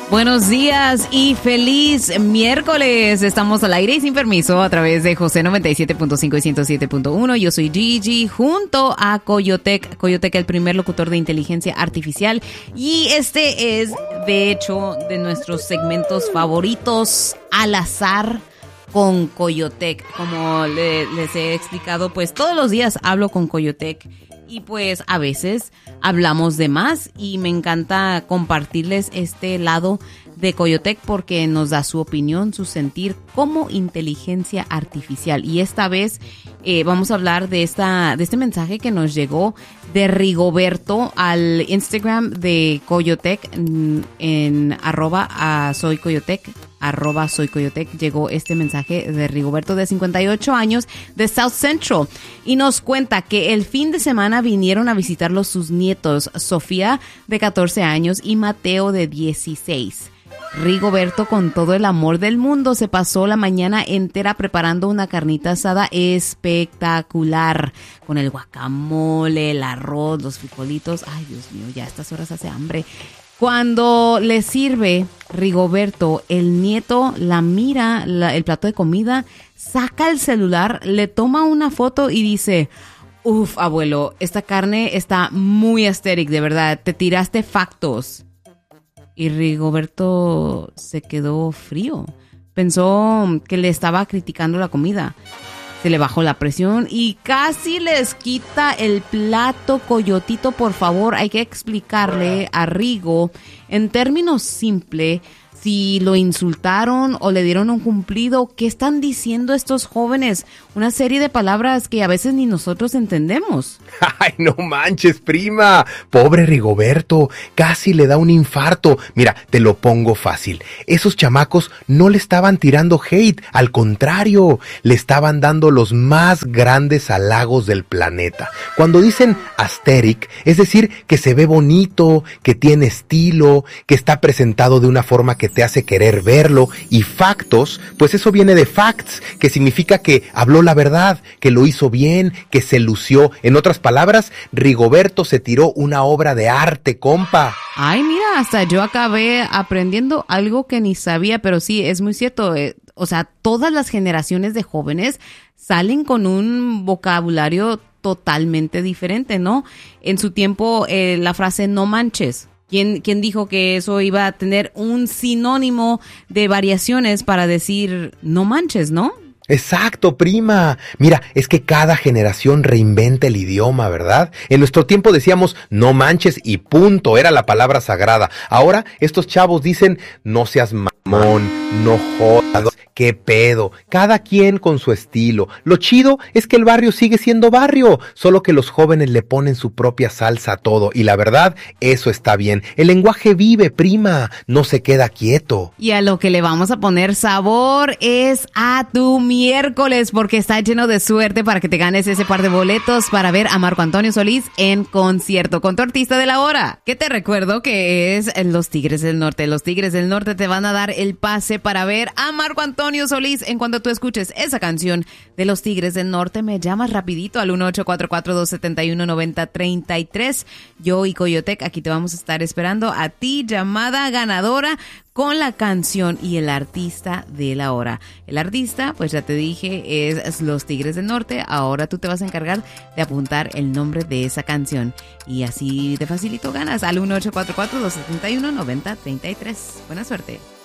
Buenos días y feliz miércoles. Estamos al aire y sin permiso a través de José 97.5 y 107.1. Yo soy Gigi junto a Coyotec. Coyotec, el primer locutor de inteligencia artificial. Y este es, de hecho, de nuestros segmentos favoritos, Al Azar con Coyotec. Como les he explicado, pues todos los días hablo con Coyotec. Y pues a veces hablamos de más y me encanta compartirles este lado de Coyotec porque nos da su opinión, su sentir como inteligencia artificial. Y esta vez vamos a hablar de este mensaje que nos llegó de Rigoberto al Instagram de Coyotec en @soycoyotec. @soycoyotec llegó este mensaje de Rigoberto de 58 años de South Central y nos cuenta que el fin de semana vinieron a visitarlos sus nietos Sofía de 14 años y Mateo de 16. Rigoberto, con todo el amor del mundo, se pasó la mañana entera preparando una carnita asada espectacular con el guacamole, el arroz, los frijolitos. Ay, Dios mío, ya a estas horas hace hambre. Cuando le sirve Rigoberto, el nieto la mira, el plato de comida, saca el celular, le toma una foto y dice: "Uf, abuelo, esta carne está muy aesthetic, de verdad, te tiraste factos". Y Rigoberto se quedó frío. Pensó que le estaba criticando la comida. Se le bajó la presión y casi les quita el plato. Coyotito, por favor, hay que explicarle a Rigo en términos simples si lo insultaron o le dieron un cumplido. ¿Qué están diciendo estos jóvenes? Una serie de palabras que a veces ni nosotros entendemos. ¡Ay, no manches, prima! Pobre Rigoberto, casi le da un infarto. Mira, te lo pongo fácil. Esos chamacos no le estaban tirando hate, al contrario, le estaban dando los más grandes halagos del planeta. Cuando dicen aesthetic, es decir, que se ve bonito, que tiene estilo, que está presentado de una forma que te hace querer verlo, y factos, pues eso viene de facts, que significa que habló la verdad, que lo hizo bien, que se lució. En otras palabras, Rigoberto se tiró una obra de arte, compa. Ay, mira, hasta yo acabé aprendiendo algo que ni sabía, pero sí, es muy cierto. O sea, todas las generaciones de jóvenes salen con un vocabulario totalmente diferente, ¿no? En su tiempo, la frase "no manches". ¿Quién dijo que eso iba a tener un sinónimo de variaciones para decir "no manches", no? Exacto, prima. Mira, es que cada generación reinventa el idioma, ¿verdad? En nuestro tiempo decíamos "no manches" y punto, era la palabra sagrada. Ahora estos chavos dicen "no seas mamón", "no jodas", "qué pedo". Cada quien con su estilo. Lo chido es que el barrio sigue siendo barrio, solo que los jóvenes le ponen su propia salsa a todo. Y la verdad, eso está bien. El lenguaje vive, prima, no se queda quieto. Y a lo que le vamos a poner sabor es a tu miércoles, porque está lleno de suerte para que te ganes ese par de boletos para ver a Marco Antonio Solís en concierto con tu artista de la hora. Que te recuerdo que es Los Tigres del Norte. Los Tigres del Norte te van a dar el pase para ver a Marco Antonio Solís. En cuanto tú escuches esa canción de Los Tigres del Norte, me llamas rapidito al 1844-271-9033. Yo y Coyotec aquí te vamos a estar esperando a ti, llamada ganadora, con la canción y el artista de la hora. El artista, pues ya te dije, es Los Tigres del Norte. Ahora tú te vas a encargar de apuntar el nombre de esa canción. Y así de facilito ganas al 1844-271-9033. Buena suerte.